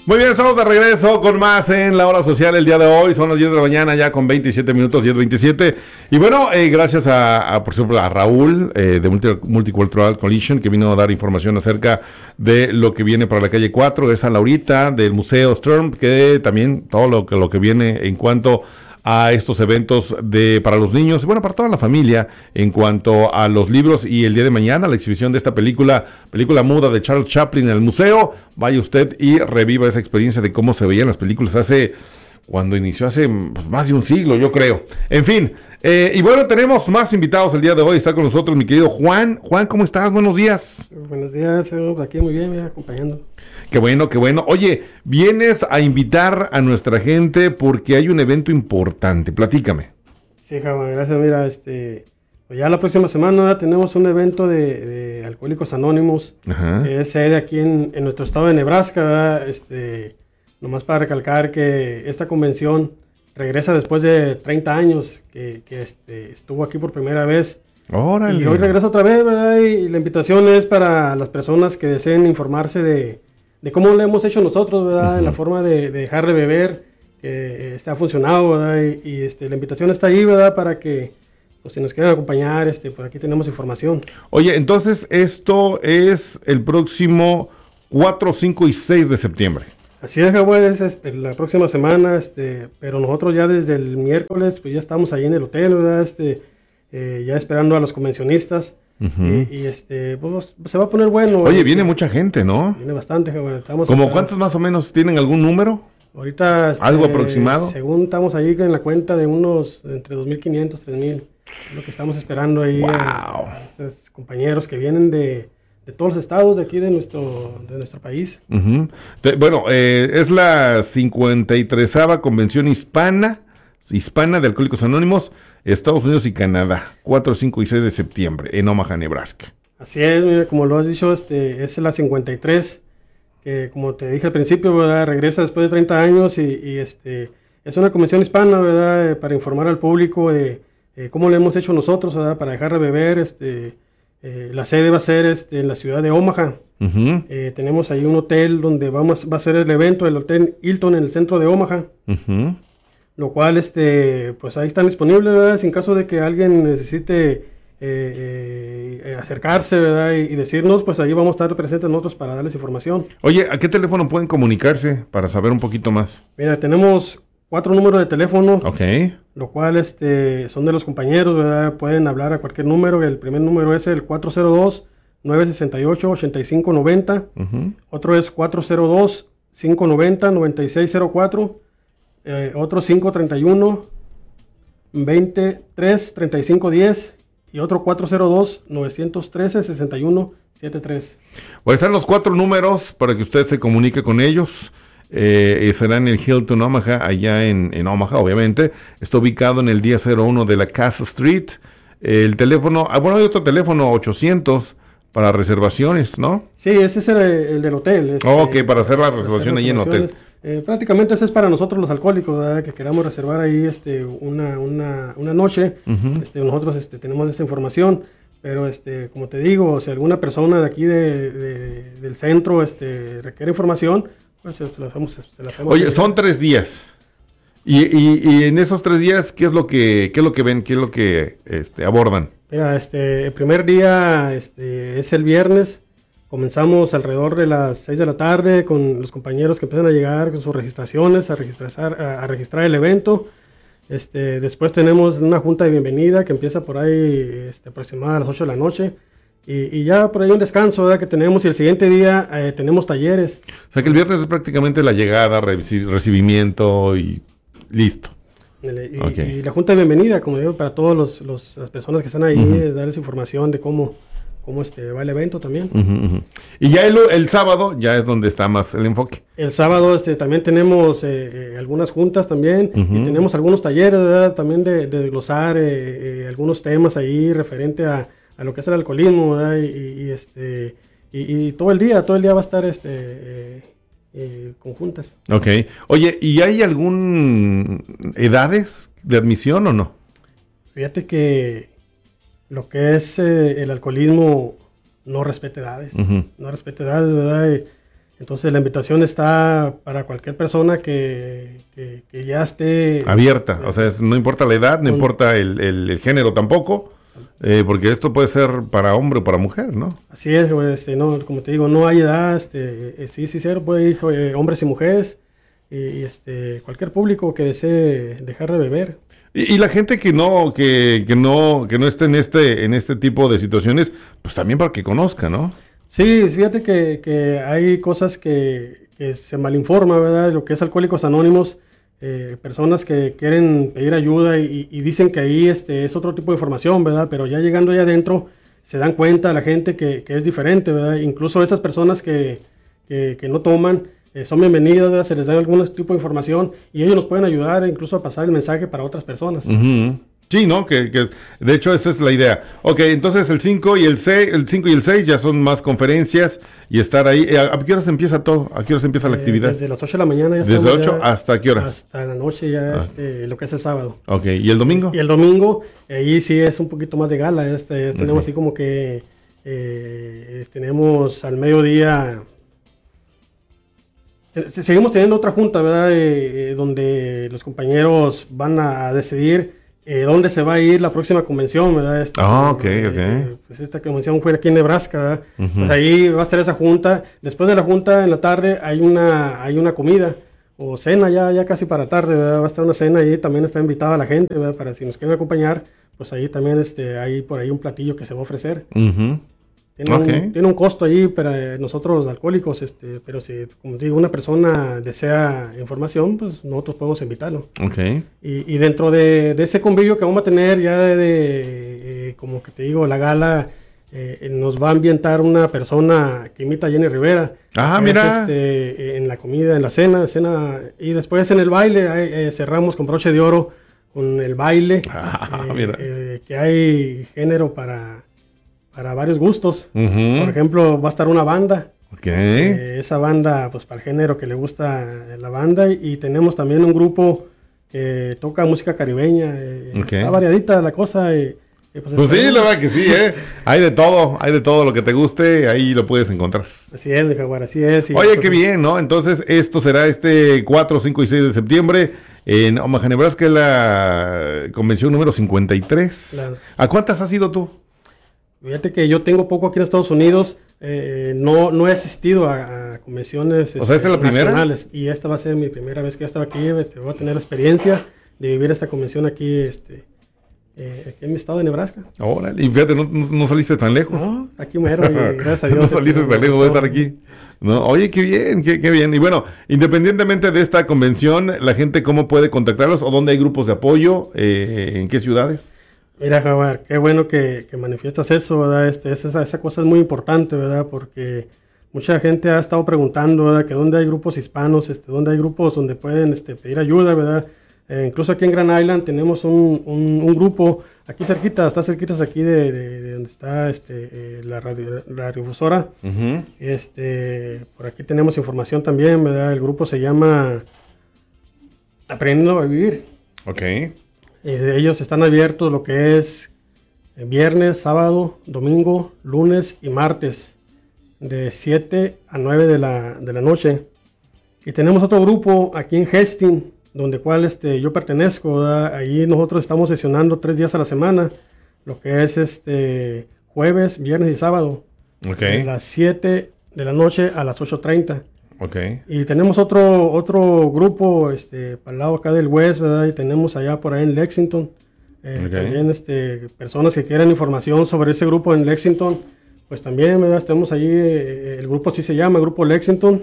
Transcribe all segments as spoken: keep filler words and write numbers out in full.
Muy bien, estamos de regreso con más en la hora social el día de hoy. Son las diez de la mañana ya con veintisiete minutos, diez veintisiete. Y bueno, eh, gracias a, a, por ejemplo, a Raúl eh, de Multi- Multicultural Coalition, que vino a dar información acerca de lo que viene para la calle cuatro. Es a Laurita del Museo Stern, que también todo lo que, lo que viene en cuanto a estos eventos de para los niños, bueno, para toda la familia, en cuanto a los libros, y el día de mañana la exhibición de esta película, película muda de Charles Chaplin en el museo. Vaya usted y reviva esa experiencia de cómo se veían las películas hace, cuando inició hace pues, más de un siglo, yo creo. En fin, eh, y bueno, tenemos más invitados el día de hoy. Está con nosotros mi querido Juan. Juan, ¿cómo estás? Buenos días. Buenos días, aquí muy bien, mira, acompañando. Qué bueno, qué bueno. Oye, vienes a invitar a nuestra gente porque hay un evento importante. Platícame. Sí, Juan, gracias. Mira, este, pues ya la próxima semana tenemos un evento de, de Alcohólicos Anónimos, Ajá. que es sede aquí en, en nuestro estado de Nebraska, ¿verdad? Este, nomás para recalcar que esta convención regresa después de treinta años que, que este, estuvo aquí por primera vez. Órale. Y hoy regresa otra vez, ¿verdad? Y la invitación es para las personas que deseen informarse de, de cómo lo hemos hecho nosotros, ¿verdad? Uh-huh. En la forma de, de dejar de beber, que este, ha funcionado, ¿verdad? Y, y este, la invitación está ahí, ¿verdad? Para que, pues, si nos quieren acompañar, este, por aquí tenemos información. Oye, entonces esto es el próximo cuatro, cinco y seis de septiembre. Así es, Javier, es, es la próxima semana, este, pero nosotros ya desde el miércoles, pues ya estamos ahí en el hotel, ¿verdad? Este, eh, ya esperando a los convencionistas. Uh-huh. y, y este pues, se va a poner bueno. Oye, este, viene mucha gente, ¿no? Viene bastante, Javier. Estamos ¿Cómo cuántos más o menos tienen algún número? Ahorita este, ¿algo aproximado? Según estamos ahí en la cuenta de unos entre dos mil quinientos, tres mil. Es lo que estamos esperando ahí. Wow. A, a estos compañeros que vienen de de todos los estados de aquí de nuestro de nuestro país. Uh-huh. Te, bueno, eh, es la cincuenta y tresava Convención Hispana, Hispana de Alcohólicos Anónimos, Estados Unidos y Canadá, cuatro, cinco y seis de septiembre, en Omaha, Nebraska. Así es, mira, como lo has dicho, este, es la cincuenta y tres, que como te dije al principio, ¿verdad? Regresa después de treinta años y, y este, es una convención hispana, ¿verdad? Eh, para informar al público de eh, cómo lo hemos hecho nosotros, ¿verdad? Para dejar de beber, este... Eh, la sede va a ser este, en la ciudad de Omaha. Uh-huh. Eh, tenemos ahí un hotel donde vamos, va a ser el evento, el Hotel Hilton en el centro de Omaha. Uh-huh. Lo cual, este, pues ahí están disponibles, ¿verdad? Si en caso de que alguien necesite eh, eh, acercarse, ¿verdad? Y, y decirnos, pues ahí vamos a estar presentes nosotros para darles información. Oye, ¿a qué teléfono pueden comunicarse para saber un poquito más? Mira, tenemos cuatro números de teléfono. Ok. Lo cual este, son de los compañeros, ¿verdad? Pueden hablar a cualquier número. El primer número es el cuatro cero dos, nueve seis ocho, ocho cinco nueve cero. Uh-huh. Otro es cuatro cero dos, cinco nueve cero, nueve seis cero cuatro. Eh, otro cinco tres uno, veintitrés, treinta y cinco diez. Y otro cuatro cero dos, nueve uno tres, seis uno siete tres. Voy a estar los cuatro números para que usted se comunique con ellos. Eh, será en el Hilton Omaha, allá en, en Omaha, obviamente. Está ubicado en el diez cero uno de la Casa Street. Eh, el teléfono, ah, bueno, hay otro teléfono, ochocientos, para reservaciones, ¿no? Sí, ese es el, el del hotel. Este, oh, ok, para hacer la reservación ahí en el hotel. Eh, prácticamente ese es para nosotros los alcohólicos, ¿verdad? Que queramos reservar ahí este, una, una, una noche. Uh-huh. este, nosotros este, tenemos esta información. Pero, este, como te digo, si alguna persona de aquí de, de, del centro este, requiere información, pues se la hacemos, se la hacemos. Oye, son tres días. Y, y, y en esos tres días, ¿qué es lo que, qué es lo que ven? ¿Qué es lo que este, abordan? Mira, este, el primer día este, es el viernes. Comenzamos alrededor de las seis de la tarde con los compañeros que empiezan a llegar con sus registraciones, a registrar, a, a registrar el evento. Este, después tenemos una junta de bienvenida que empieza por ahí este, aproximadamente a las ocho de la noche. Y, y ya por ahí un descanso, ¿verdad? Que tenemos, y el siguiente día eh, tenemos talleres. O sea que el viernes es prácticamente la llegada, reci- recibimiento y listo. Y, okay. y la junta de bienvenida, como digo, para todas los, los, las personas que están ahí, uh-huh. eh, darles información de cómo, cómo este, va el evento también. Uh-huh, uh-huh. Y ya el, el sábado ya es donde está más el enfoque. El sábado este, también tenemos eh, eh, algunas juntas también, uh-huh. y tenemos algunos talleres, ¿verdad? También de, de desglosar eh, eh, algunos temas ahí referente a a lo que es el alcoholismo, ¿verdad? Y, y, y este y, y todo el día, todo el día va a estar este eh, eh, conjuntas. Ok. Oye, ¿y hay algún edades de admisión o no? Fíjate que lo que es eh, el alcoholismo no respeta edades, uh-huh. no respeta edades, ¿verdad? Entonces la invitación está para cualquier persona que, que, que ya esté... Abierta, o sea, es- no importa la edad, no Con- importa el, el- el género tampoco, eh, porque esto puede ser para hombre o para mujer, ¿no? Así es, güey, este, no, como te digo, no hay edad, este, eh, sí, sí, cero, puede ir eh, hombres y mujeres, y, y, este, cualquier público que desee dejar de beber. Y, y la gente que no, que, que no, que no esté en este, en este tipo de situaciones, pues también para que conozca, ¿no? Sí, fíjate que, que hay cosas que, que se malinforma, ¿verdad? Lo que es Alcohólicos Anónimos, eh, personas que quieren pedir ayuda y, y dicen que ahí este, es otro tipo de información, ¿verdad? Pero ya llegando allá adentro se dan cuenta la gente que, que es diferente, ¿verdad? Incluso esas personas que, que, que no toman eh, son bienvenidas, ¿verdad? Se les da algún tipo de información y ellos nos pueden ayudar incluso a pasar el mensaje para otras personas. Ujú. Sí, ¿no? Que, que de hecho esa es la idea. Ok, entonces el cinco y el seis, el cinco y el seis ya son más conferencias y estar ahí. Eh, ¿A, a qué horas empieza todo? ¿A qué horas empieza la Eh, actividad? Desde las ocho de la mañana ya ¿Desde estamos ocho ya hasta qué horas? hasta la noche ya Ah. este, lo que es el sábado. Ok, ¿y el domingo? Y el domingo, ahí sí es un poquito más de gala. Este, tenemos Ujú. así como que eh, tenemos al mediodía. eh, se- Seguimos teniendo otra junta, ¿verdad? Eh, eh, donde los compañeros van a decidir eh, dónde se va a ir la próxima convención, ¿verdad? Este, Ah, ok, eh, ok. eh, pues esta convención fue aquí en Nebraska, ¿verdad? Ujú. Pues ahí va a estar esa junta. Después de la junta, en la tarde, hay una, hay una comida. O cena ya, ya casi para tarde, ¿verdad? Va a estar una cena ahí, también está invitada la gente, ¿verdad? Para si nos quieren acompañar, pues ahí también este, hay por ahí un platillo que se va a ofrecer. Ujú. Tiene, Ok. un, tiene un costo ahí para nosotros los alcohólicos, este, pero si, como digo, una persona desea información, pues nosotros podemos invitarlo. Ok. Y, y dentro de, de ese convivio que vamos a tener ya de, de, eh, como que te digo, la gala, eh, nos va a ambientar una persona que imita a Jenny Rivera. Ah, que mira. es, este, en la comida, en la cena, cena, y después en el baile, eh, eh, cerramos con broche de oro con el baile, Ah, eh, mira. eh, que hay género para, para varios gustos. Ujú. Por ejemplo, va a estar una banda. Ok. Eh, esa banda, pues para el género que le gusta la banda. Y, y tenemos también un grupo que toca música caribeña. eh, Ok. Está variadita la cosa. Y, y, pues, Pues sí, esperemos- la verdad que sí, ¿eh? Hay de todo, hay de todo lo que te guste, ahí lo puedes encontrar. Así es, mi jaguar, así es. y, Oye, pues, qué bien, ¿no? Entonces, esto será este cuatro, cinco y seis de septiembre en Omaha, Nebraska, es la convención número cincuenta y tres. Claro. ¿A cuántas has ido tú? Fíjate que yo tengo poco aquí en Estados Unidos. eh, no, no he asistido a, a convenciones O sea, ¿esta es la primera? nacionales. Y esta va a ser mi primera vez que he estado aquí. Este, voy a tener la experiencia de vivir esta convención aquí, este, eh, aquí en mi estado de Nebraska. Órale, y fíjate, no, no- no saliste tan lejos. No, aquí mero, y gracias a Dios. No saliste este, tan lejos, voy a estar no. aquí. No, oye, qué bien, qué, qué bien. Y bueno, independientemente de esta convención, la gente, ¿cómo puede contactarlos? ¿O dónde hay grupos de apoyo? Eh, ¿En qué ciudades? Mira, Javier, qué bueno que, que manifiestas eso, ¿verdad? Este, esa, esa cosa es muy importante, ¿verdad? Porque mucha gente ha estado preguntando, ¿verdad? Que dónde hay grupos hispanos, este, dónde hay grupos donde pueden este, pedir ayuda, ¿verdad? Eh, incluso aquí en Grand Island tenemos un, un, un grupo, aquí cerquita, está cerquita aquí de, de, de donde está este, eh, la, radio, la radiodifusora. Ujú. Este, por aquí tenemos información también, ¿verdad? El grupo se llama Aprendiendo a Vivir. Ok. Eh, ellos están abiertos lo que es eh, viernes, sábado, domingo, lunes y martes de siete a nueve de la, de la noche. Y tenemos otro grupo aquí en Hastings, donde cual este, yo pertenezco, ¿verdad? Ahí nosotros estamos sesionando tres días a la semana, lo que es este jueves, viernes y sábado, Ok. de las siete de la noche a las ocho treinta. Ok. Y tenemos otro otro grupo este, para el lado acá del West, ¿verdad? Y tenemos allá por ahí en Lexington. eh, Ok. También este, personas que quieran información sobre ese grupo en Lexington, pues también, ¿verdad? Tenemos allí, eh, el grupo sí se llama Grupo Lexington.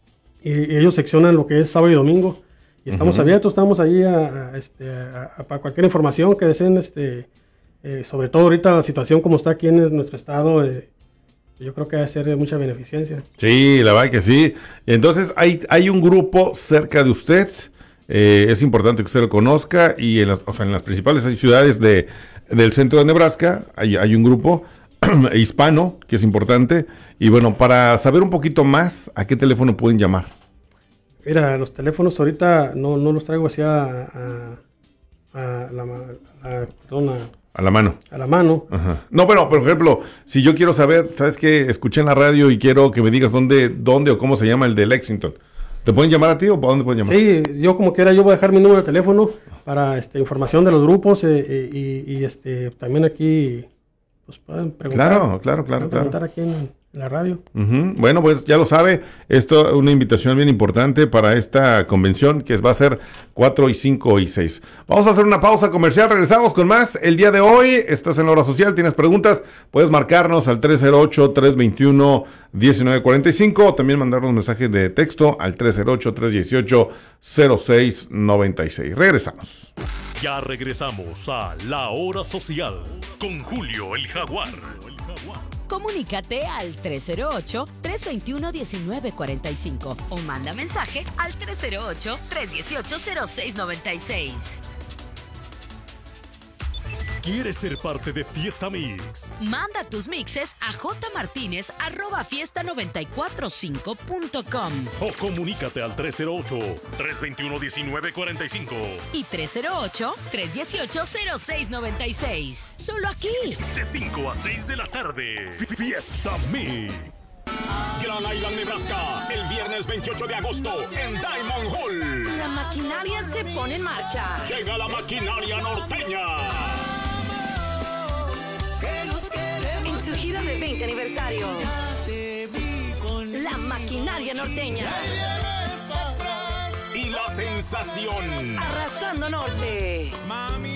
Y, y ellos seccionan lo que es sábado y domingo. Y estamos Ujú. abiertos, estamos allí a, a, este, a- a- para cualquier información que deseen, este, eh, sobre todo ahorita la situación como está aquí en nuestro estado. eh, Yo creo que va a ser de mucha beneficencia. Sí, la verdad que sí. Entonces, hay, hay un grupo cerca de usted. eh, es importante que usted lo conozca. Y en las, o sea, en las principales ciudades de, del centro de Nebraska hay, hay un grupo hispano que es importante. Y bueno, para saber un poquito más, ¿a qué teléfono pueden llamar? Mira, los teléfonos ahorita no, no los traigo así a, a, a la, a, perdón, a- A la mano. A la mano. Ajá. No, bueno, por ejemplo, si yo quiero saber, ¿sabes qué? Escuché en la radio y quiero que me digas dónde, dónde o cómo se llama el de Lexington. ¿Te pueden llamar a ti o para dónde pueden llamar? Sí, yo como quiera, yo voy a dejar mi número de teléfono para este, información de los grupos eh, eh, y, y este también aquí pues pueden preguntar. Claro, claro, claro, pueden preguntar claro. aquí en, en la radio. Uh-huh. Bueno, pues ya lo sabe, esto es una invitación bien importante para esta convención que va a ser cuatro y cinco y seis. Vamos a hacer una pausa comercial, regresamos con más. El día de hoy estás en la hora social, tienes preguntas, puedes marcarnos al tres cero ocho, tres dos uno, uno nueve cuatro cinco o también mandarnos mensajes de texto al tres cero ocho, tres uno ocho, cero seis nueve seis. Regresamos. Ya regresamos a La Hora Social con Julio el Jaguar. Comunícate al tres cero ocho, tres dos uno, uno nueve cuatro cinco o manda mensaje al tres cero ocho, tres uno ocho, cero seis nueve seis. ¿Quieres ser parte de Fiesta Mix? Manda tus mixes a jmartinez arroba fiesta noventa y cuatro cinco punto com O comunícate al tres cero ocho, tres dos uno, uno nueve cuatro cinco y tres cero ocho, tres uno ocho, cero seis nueve seis. Solo aquí. de cinco a seis de la tarde. F- Fiesta Mix. Grand Island, Nebraska, el viernes veintiocho de agosto en Diamond Hall. La maquinaria se pone en marcha. Llega la maquinaria norteña. En su gira de veinte aniversario. La maquinaria norteña. Y la sensación. Arrasando norte. Mami,